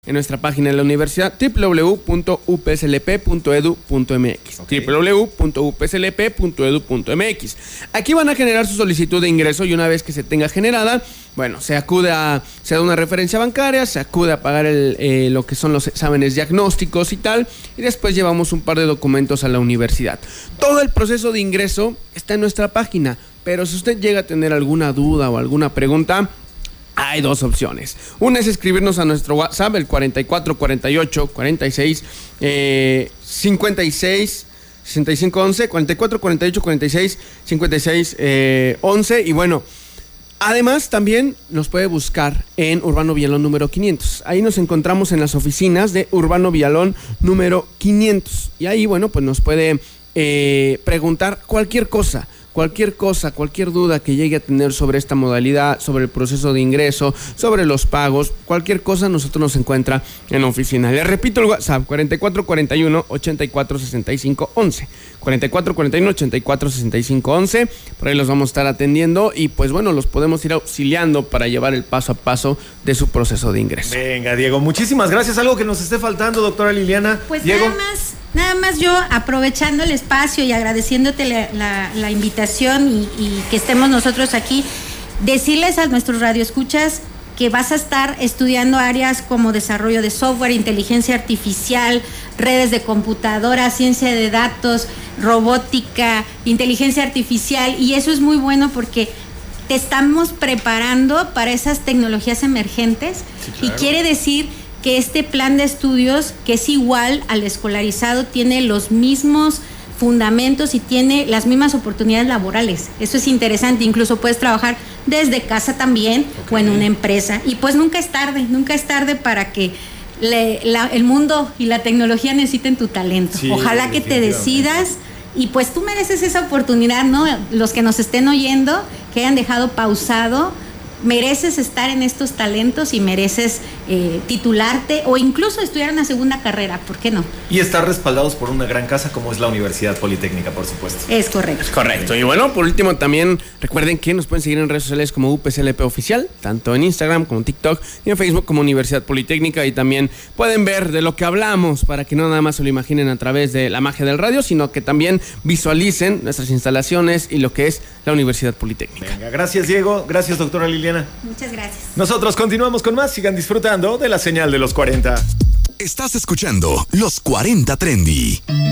en nuestra página de la universidad, www.upslp.edu.mx. www.upslp.edu.mx. Aquí van a generar su solicitud de ingreso y una vez que se tenga generada, bueno, se da una referencia bancaria, se acude a pagar lo que son los exámenes diagnósticos y tal, y después llevamos un par de documentos a la universidad. Todo el proceso de ingreso está en nuestra página, pero si usted llega a tener alguna duda o alguna pregunta, hay dos opciones. Una es escribirnos a nuestro WhatsApp, el 44 48 46 56 65 11, 44 48 46 56 11, y bueno, además también nos puede buscar en Urbano Villalón número 500. Ahí nos encontramos en las oficinas de Urbano Villalón número 500, y ahí, bueno, pues nos puede preguntar cualquier cosa, cualquier duda que llegue a tener sobre esta modalidad, sobre el proceso de ingreso, sobre los pagos, cualquier cosa, nosotros nos encuentra en la oficina. Le repito el WhatsApp, 44 41 84 65 11. 44 41 84 65 11. Por ahí los vamos a estar atendiendo y pues bueno, los podemos ir auxiliando para llevar el paso a paso de su proceso de ingreso. Venga, Diego, muchísimas gracias. ¿Algo que nos esté faltando, doctora Liliana? Pues Diego. Nada más yo, aprovechando el espacio y agradeciéndote la invitación y que estemos nosotros aquí, decirles a nuestros radioescuchas que vas a estar estudiando áreas como desarrollo de software, inteligencia artificial, redes de computadora, ciencia de datos, robótica, inteligencia artificial, y eso es muy bueno porque te estamos preparando para esas tecnologías emergentes. Sí, claro. Y quiere decir que este plan de estudios, que es igual al escolarizado, tiene los mismos fundamentos y tiene las mismas oportunidades laborales. Eso es interesante, incluso puedes trabajar desde casa también, o en una empresa. Y pues nunca es tarde para que el mundo y la tecnología necesiten tu talento. Sí, ojalá que te decidas, y pues tú mereces esa oportunidad, ¿no? Los que nos estén oyendo, que hayan dejado pausado, mereces estar en estos talentos y mereces titularte o incluso estudiar una segunda carrera, ¿por qué no? Y estar respaldados por una gran casa como es la Universidad Politécnica, por supuesto. Es correcto. Es correcto. Y bueno, por último también recuerden que nos pueden seguir en redes sociales como UPSLP Oficial, tanto en Instagram como en TikTok y en Facebook como Universidad Politécnica, y también pueden ver de lo que hablamos para que no nada más se lo imaginen a través de la magia del radio, sino que también visualicen nuestras instalaciones y lo que es la Universidad Politécnica. Venga, gracias Diego, gracias doctora Liliana. Muchas gracias. Nosotros continuamos con más, sigan disfrutando de la señal de los 40. Estás escuchando Los 40 Trendy.